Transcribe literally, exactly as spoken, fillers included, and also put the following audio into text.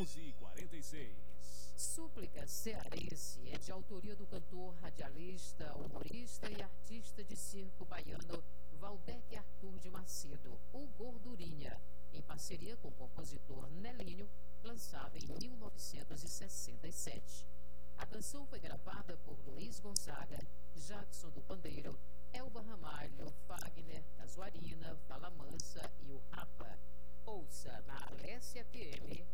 onze e quarenta e seis. Súplica Cearense é de autoria do cantor, radialista, humorista e artista de circo baiano Valdec Arthur de Macedo, o Gordurinha, em parceria com o compositor Nelinho, lançada em mil novecentos e sessenta e sete. A canção foi gravada por Luiz Gonzaga, Jackson do Pandeiro, Elba Ramalho, Fagner, Casuarina, Fala Mansa e o Rapa. Ouça na Alessia F M